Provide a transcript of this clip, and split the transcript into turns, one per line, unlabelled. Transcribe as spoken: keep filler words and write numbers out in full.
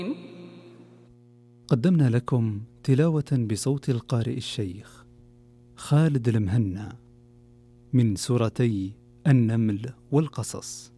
قدمنا لكم تلاوة بصوت القارئ الشيخ خالد المهنا من سورتي النمل والقصص.